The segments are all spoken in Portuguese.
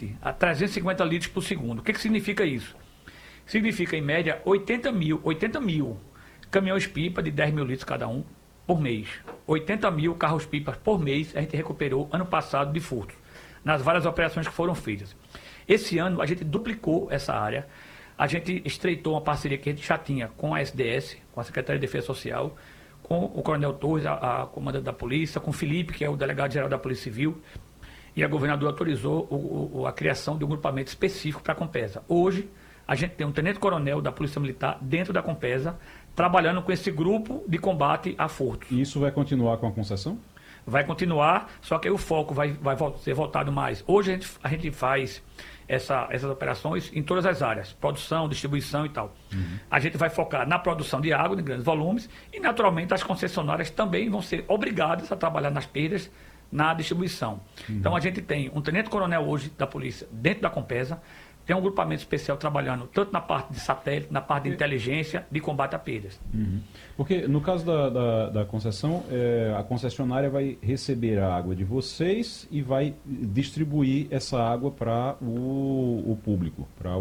equivalente a 350 litros por segundo. O que significa isso? Significa, em média, 80 mil caminhões-pipa de 10 mil litros cada um por mês. 80 mil carros-pipas por mês a gente recuperou ano passado de furtos, nas várias operações que foram feitas. Esse ano a gente duplicou essa área, a gente estreitou uma parceria que a gente já tinha com a SDS, com a Secretaria de Defesa Social, com o Coronel Torres, a comandante da polícia, com o Felipe, que é o delegado-geral da Polícia Civil, e a governadora autorizou a criação de um grupamento específico para a Compesa. Hoje, a gente tem um tenente-coronel da Polícia Militar dentro da Compesa, trabalhando com esse grupo de combate a furtos. E isso vai continuar com a concessão? Vai continuar, só que aí o foco vai ser voltado mais. Hoje a gente faz essas operações em todas as áreas, produção, distribuição e tal. A gente vai focar na produção de água em grandes volumes e, naturalmente, as concessionárias também vão ser obrigadas a trabalhar nas perdas na distribuição. Então, a gente tem um tenente-coronel hoje da polícia dentro da Compesa, tem um grupamento especial trabalhando tanto na parte de satélite, na parte de inteligência, de combate a perdas. Porque no caso da concessão, a concessionária vai receber a água de vocês e vai distribuir essa água para o público, para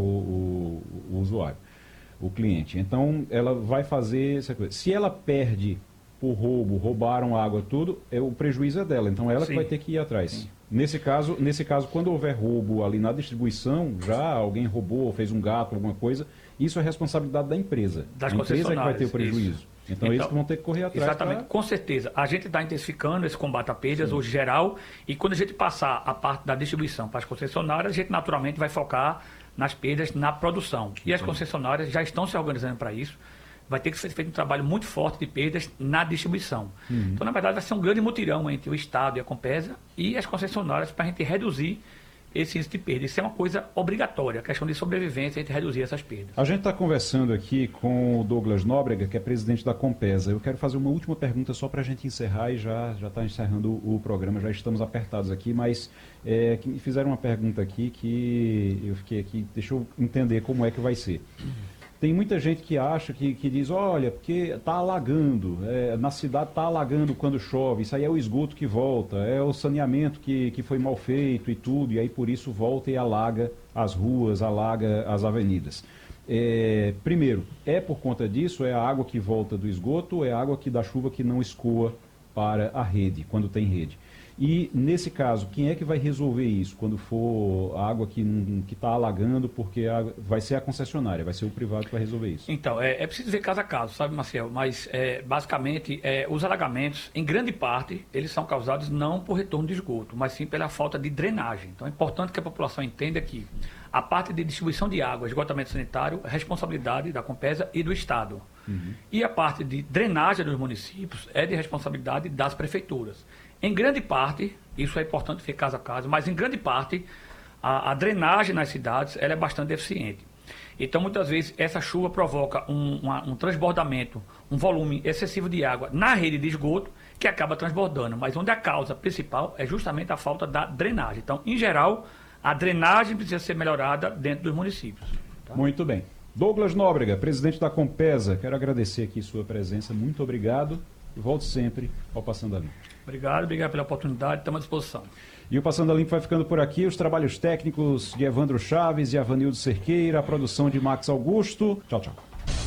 o usuário, o cliente. Então, ela vai fazer essa coisa. Se ela perde por roubo, roubaram a água, tudo, o prejuízo é dela. Então, ela que vai ter que ir atrás. Sim. Nesse caso, quando houver roubo ali na distribuição, já alguém roubou, fez um gato, alguma coisa, isso é responsabilidade da empresa. Das a empresa é que vai ter o prejuízo. Isso. Então, eles vão ter que correr atrás. Exatamente, com certeza. A gente está intensificando esse combate a perdas, hoje geral, e quando a gente passar a parte da distribuição para as concessionárias, a gente naturalmente vai focar nas perdas na produção. E as concessionárias já estão se organizando para isso. Vai ter que ser feito um trabalho muito forte de perdas na distribuição. Então, na verdade, vai ser um grande mutirão entre o Estado e a Compesa e as concessionárias para a gente reduzir esse índice de perda. Isso é uma coisa obrigatória, a questão de sobrevivência, a gente reduzir essas perdas. A gente está conversando aqui com o Douglas Nóbrega, que é presidente da Compesa. Eu quero fazer uma última pergunta só para a gente encerrar e já está encerrando o programa, já estamos apertados aqui, mas me fizeram uma pergunta aqui que eu fiquei aqui, deixa eu entender como é que vai ser. Tem muita gente que acha, que diz, olha, porque está alagando, na cidade está alagando quando chove, isso aí é o esgoto que volta, é o saneamento que foi mal feito e tudo, e aí por isso volta e alaga as ruas, alaga as avenidas. Primeiro, é por conta disso, é a água que volta do esgoto, ou é a água da chuva que não escoa para a rede, quando tem rede? E, nesse caso, quem é que vai resolver isso quando for a água que está alagando, porque vai ser a concessionária, vai ser o privado que vai resolver isso? Então, é preciso ver caso a caso, sabe, Marcel? Mas, basicamente, os alagamentos, em grande parte, eles são causados não por retorno de esgoto, mas sim pela falta de drenagem. Então, é importante que a população entenda que a parte de distribuição de água, esgotamento sanitário, é responsabilidade da Compesa e do Estado. E a parte de drenagem dos municípios é de responsabilidade das prefeituras. Em grande parte, isso é importante ver caso a caso, mas em grande parte, a drenagem nas cidades ela é bastante deficiente. Então, muitas vezes, essa chuva provoca um transbordamento, um volume excessivo de água na rede de esgoto, que acaba transbordando. Mas onde a causa principal é justamente a falta da drenagem. Então, em geral, a drenagem precisa ser melhorada dentro dos municípios. Tá? Muito bem. Douglas Nóbrega, presidente da Compesa, quero agradecer aqui sua presença. Muito obrigado. E volte sempre ao Passando a Limpo. Obrigado pela oportunidade, estamos à disposição. E o Passando a Limpo vai ficando por aqui. Os trabalhos técnicos de Evandro Chaves e Avanildo Cerqueira, a produção de Max Augusto. Tchau, tchau.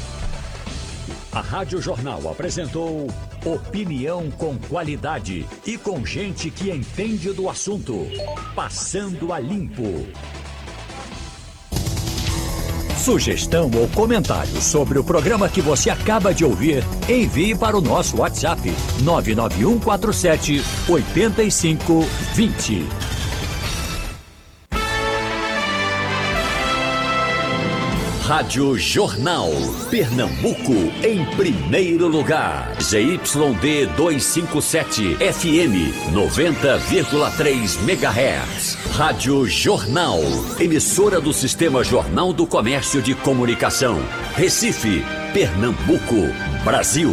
A Rádio Jornal apresentou opinião com qualidade e com gente que entende do assunto. Passando a Limpo. Sugestão ou comentário sobre o programa que você acaba de ouvir, envie para o nosso WhatsApp 99147-8520. Rádio Jornal, Pernambuco em primeiro lugar. ZYD 257, FM 90,3 MHz. Rádio Jornal, emissora do Sistema Jornal do Comércio de Comunicação. Recife, Pernambuco, Brasil.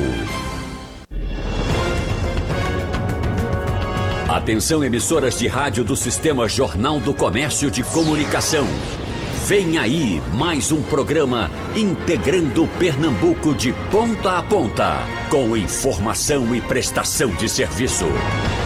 Atenção, emissoras de rádio do Sistema Jornal do Comércio de Comunicação. Vem aí mais um programa integrando Pernambuco de ponta a ponta, com informação e prestação de serviço.